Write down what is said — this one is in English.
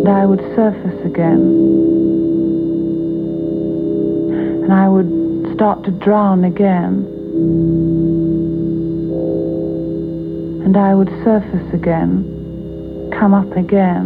and I would surface again. And I would start to drown again. And I would surface again, come up again.